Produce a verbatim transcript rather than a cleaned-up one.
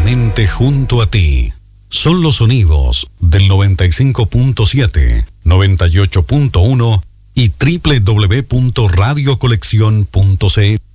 permanente junto a ti. Son los sonidos del noventa y cinco punto siete, noventa y ocho punto uno y doble u doble u doble u punto radio colección punto c l.